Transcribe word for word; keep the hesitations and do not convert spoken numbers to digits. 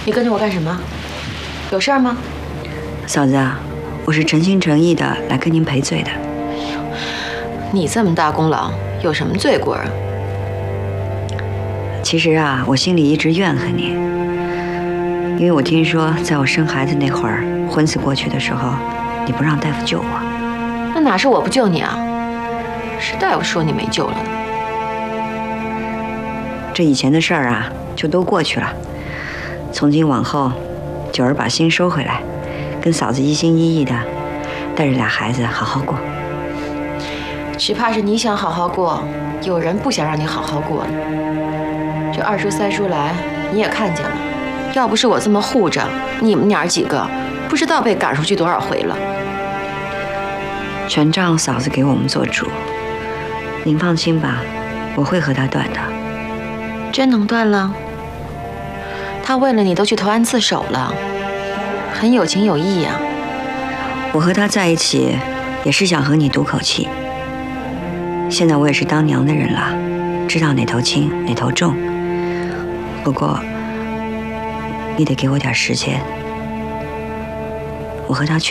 你跟着我干什么？有事儿吗？ 嫂子啊，我是诚心诚意的来跟您赔罪的。 你这么大功劳，有什么罪过啊？ 其实啊，我心里一直怨恨你，因为我听说，在我生孩子那会儿，昏死过去的时候，你不让大夫救我。 那哪是我不救你啊？是大夫说你没救了。 这以前的事儿啊，就都过去了。从今往后，九儿把心收回来，跟嫂子一心一意的带着俩孩子好好过。 只怕是你想好好过，有人不想让你好好过呢。这二叔三叔来，你也看见了。要不是我这么护着，你们娘儿几个不知道被赶出去多少回了。 全仗嫂子给我们做主，您放心吧，我会和他断的。 真能断了？他为了你都去投案自首了，很有情有义呀。 我和他在一起，也是想和你赌口气。现在我也是当娘的人了，知道哪头轻哪头重。不过，你得给我点时间。我和他去。